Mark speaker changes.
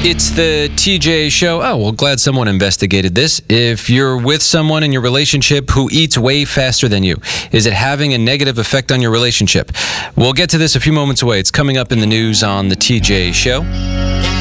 Speaker 1: It's the TJ Show. Oh, well, glad someone investigated this. If you're with someone in your relationship who eats way faster than you, is it having a negative effect on your relationship? We'll get to this a few moments away. It's coming up in the news on the TJ Show.